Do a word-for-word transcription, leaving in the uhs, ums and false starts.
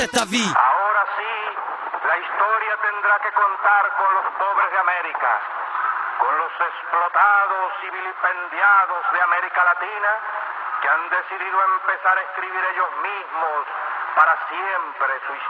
esta vida. Ahora sí, la historia tendrá que contar con los pobres de América, con los explotados y vilipendiados de América Latina, que han decidido empezar a escribir ellos mismos para siempre su historia.